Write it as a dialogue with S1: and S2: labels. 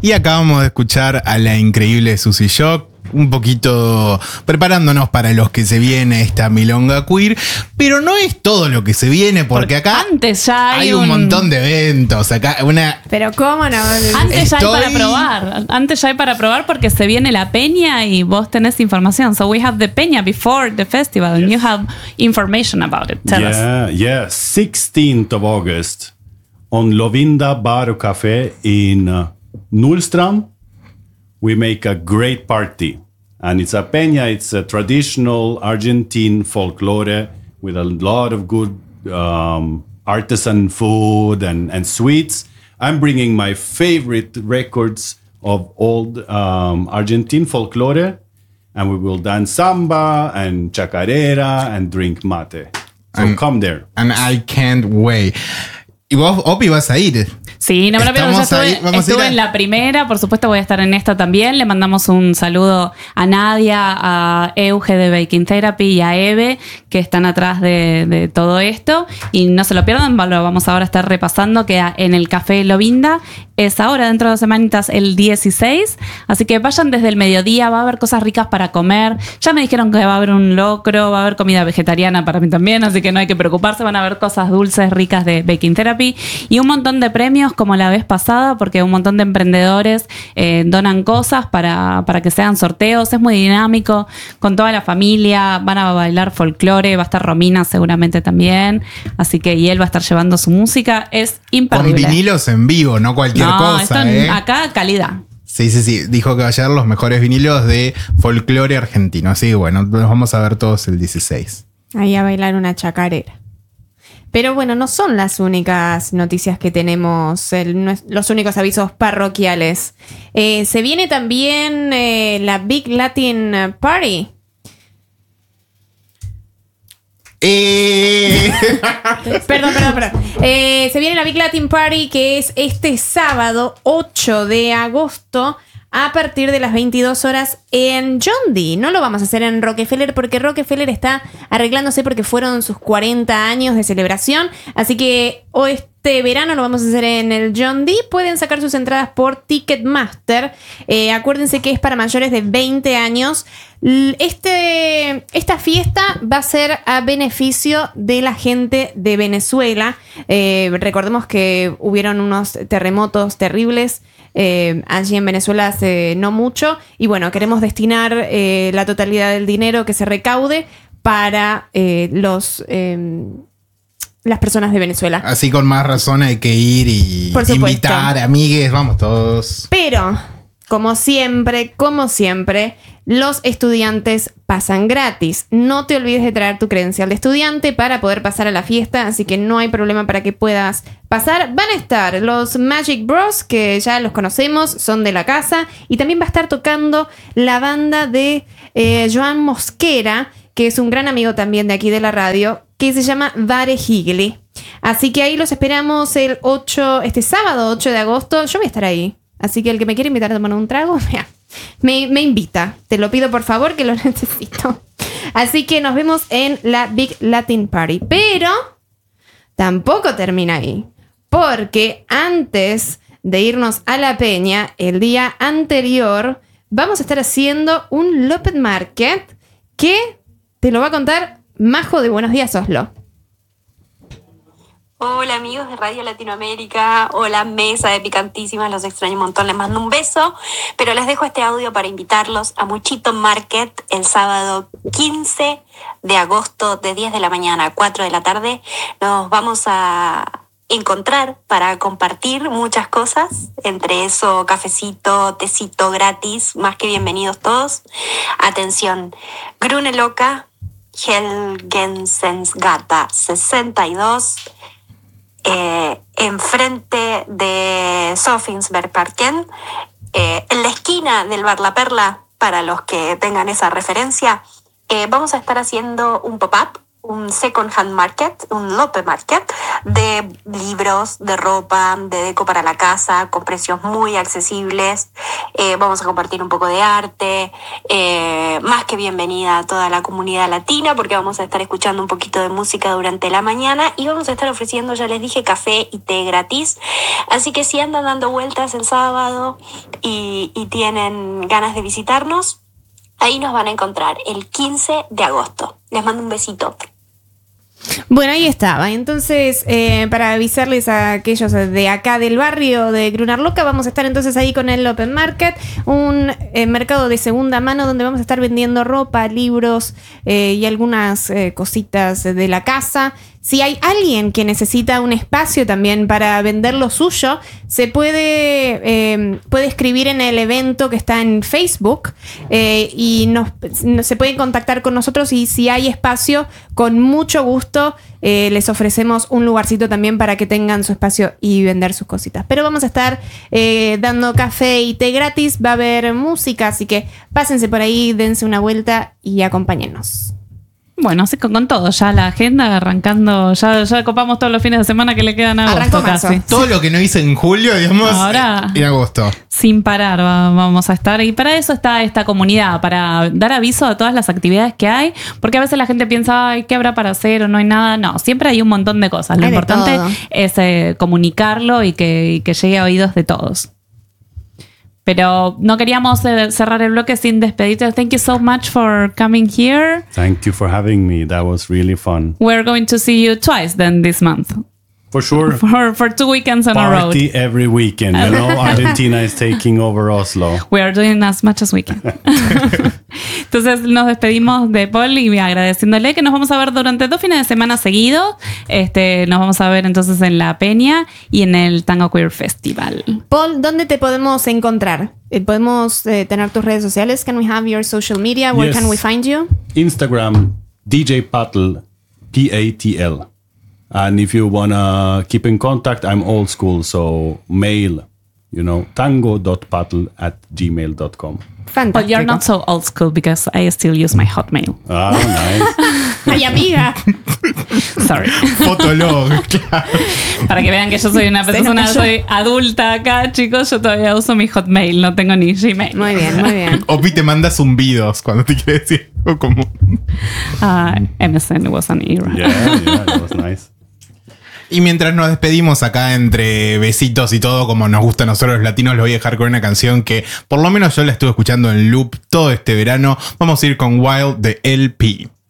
S1: Y acabamos de escuchar a la increíble Susie Shock, un poquito preparándonos para los que se viene esta milonga queer, pero no es todo lo que se viene, porque acá
S2: antes ya
S1: hay un montón de eventos. Acá
S3: Pero cómo no.
S2: Antes ya hay para probar porque se viene la peña y vos tenés información. So we have the peña before the festival and you have information about it. Tell us.
S4: Yeah. 16th of August on Lovinda Bar och Café in Nullstrand. We make a great party. And it's a peña, it's a traditional Argentine folklore with a lot of good artisan food and sweets. I'm bringing my favorite records of old Argentine folklore, and we will dance samba and chacarera and drink mate. So come there.
S1: And I can't wait. ¿Y vos, Opi, vas a ir?
S2: Sí, no me lo pierdo, yo estuve en la primera, por supuesto voy a estar en esta también. Le mandamos un saludo a Nadia, a Euge de Baking Therapy y a Eve, que están atrás de todo esto. Y no se lo pierdan, lo vamos ahora a estar repasando, que en el Café Lovinda es ahora, dentro de 2 semanitas, el 16. Así que vayan desde el mediodía, va a haber cosas ricas para comer. Ya me dijeron que va a haber un locro, va a haber comida vegetariana para mí también, así que no hay que preocuparse, van a haber cosas dulces, ricas de Baking Therapy y un montón de premios como la vez pasada, porque un montón de emprendedores donan cosas para que sean sorteos. Es muy dinámico, con toda la familia, van a bailar folclore, va a estar Romina seguramente también, así que y él va a estar llevando su música, es imperdible.
S1: Con vinilos en vivo, no cualquier cosa.
S2: Acá calidad.
S1: Sí. Dijo que va a llevar los mejores vinilos de folclore argentino. Así que bueno, los vamos a ver todos el 16.
S3: Ahí a bailar una chacarera. Pero bueno, no son las únicas noticias que tenemos, los únicos avisos parroquiales. Se viene también la Big Latin Party. Perdón. Se viene la Big Latin Party, que es este sábado 8 de agosto a partir de las 22 horas en John Dee. No lo vamos a hacer en Rockefeller porque Rockefeller está arreglándose porque fueron sus 40 años de celebración. Así que este verano lo vamos a hacer en el John Dee. Pueden sacar sus entradas por Ticketmaster. Acuérdense que es para mayores de 20 años. Esta fiesta va a ser a beneficio de la gente de Venezuela. Recordemos que hubieron unos terremotos terribles allí en Venezuela hace no mucho. Y bueno, queremos destinar la totalidad del dinero que se recaude para las personas de Venezuela.
S1: Así con más razón hay que ir y invitar amigues, vamos todos.
S3: Pero, como siempre, los estudiantes pasan gratis. No te olvides de traer tu credencial de estudiante para poder pasar a la fiesta, así que no hay problema para que puedas pasar. Van a estar los Magic Bros, que ya los conocemos, son de la casa, y también va a estar tocando la banda de Joan Mosquera, que es un gran amigo también de aquí de la radio, que se llama Vare Higli. Así que ahí los esperamos este sábado 8 de agosto. Yo voy a estar ahí. Así que el que me quiere invitar a tomar un trago, me invita. Te lo pido por favor, que lo necesito. Así que nos vemos en la Big Latin Party. Pero tampoco termina ahí. Porque antes de irnos a la peña, el día anterior, vamos a estar haciendo un Lopet Market que te lo va a contar Majo de Buenos Días, Oslo.
S5: Hola amigos de Radio Latinoamérica, hola mesa de picantísimas, los extraño un montón, les mando un beso, pero les dejo este audio para invitarlos a Muchito Market el sábado 15 de agosto de 10 de la mañana a 4 de la tarde. Nos vamos a encontrar para compartir muchas cosas, entre eso cafecito, tecito gratis, más que bienvenidos todos. Atención, Grune Loca, Helgensensgata 62, enfrente de Sofinsbergparken, en la esquina del Bar La Perla, para los que tengan esa referencia. Vamos a estar haciendo un pop-up un second hand market, un Lope Market, de libros, de ropa, de deco para la casa, con precios muy accesibles. Vamos a compartir un poco de arte. Más que bienvenida a toda la comunidad latina, porque vamos a estar escuchando un poquito de música durante la mañana y vamos a estar ofreciendo, ya les dije, café y té gratis. Así que si andan dando vueltas el sábado y tienen ganas de visitarnos, ahí nos van a encontrar el 15 de agosto. Les mando un besito.
S3: Bueno, ahí estaba. Entonces, para avisarles a aquellos de acá del barrio de Gruner Loca, vamos a estar entonces ahí con el Open Market, un mercado de segunda mano donde vamos a estar vendiendo ropa, libros y algunas cositas de la casa. Si hay alguien que necesita un espacio también para vender lo suyo, se puede escribir en el evento que está en Facebook y se pueden contactar con nosotros, y si hay espacio, con mucho gusto les ofrecemos un lugarcito también para que tengan su espacio y vender sus cositas. Pero vamos a estar dando café y té gratis, va a haber música, así que pásense por ahí, dense una vuelta y acompáñennos.
S2: Bueno, así con todo, ya la agenda arrancando, ya copamos todos los fines de semana que le quedan a agosto casi.
S1: Todo lo que no hice en julio, digamos,
S2: ahora,
S1: en agosto.
S2: Sin parar vamos a estar. Y para eso está esta comunidad, para dar aviso de todas las actividades que hay, porque a veces la gente piensa, ay, ¿qué habrá para hacer o no hay nada? No, siempre hay un montón de cosas. Lo importante es comunicarlo y que llegue a oídos de todos. Pero no queríamos cerrar el bloque sin despedirte. Thank you so much for coming here.
S4: Thank you for having me. That was really fun.
S2: We're going to see you twice then this month.
S4: For sure.
S2: For 2 weekends on a road.
S4: Party every weekend. You know, Argentina is taking over Oslo.
S2: We are doing as much as we can. Entonces nos despedimos de Paul y agradeciéndole que nos vamos a ver durante 2 fines de semana seguidos. Nos vamos a ver entonces en La Peña y en el Tango Queer Festival.
S3: Paul, ¿dónde te podemos encontrar? ¿Podemos tener tus redes sociales? Can we have your social media? Where can we find you?
S4: Instagram, DJ Patl, Patl. And if you want to keep in contact, I'm old school, so mail, tango.patl@gmail.com.
S3: Fantástico.
S2: But you're not so old school because I still use my Hotmail.
S4: Ah, nice.
S3: Ay, amiga.
S2: Sorry.
S1: Fotolog, claro.
S2: Para que vean que yo soy una persona, soy adulta acá, chicos, yo todavía uso mi Hotmail, no tengo ni Gmail.
S3: Muy bien, muy bien.
S1: Opi te manda zumbidos cuando te quiere decir algo común.
S2: MSN was an era.
S4: Yeah, that was nice.
S1: Y mientras nos despedimos acá entre besitos y todo, como nos gusta a nosotros los latinos, lo voy a dejar con una canción que por lo menos yo la estuve escuchando en loop todo este verano. Vamos a ir con Wild de LP.